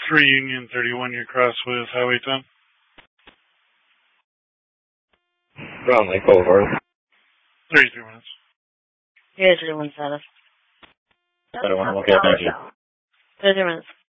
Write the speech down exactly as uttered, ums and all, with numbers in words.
three Union thirty-one, you're cross with Highway ten. Ground Lake over. thirty-three minutes. Yeah, three one status. thirty-one, okay, thank you. thirty minutes.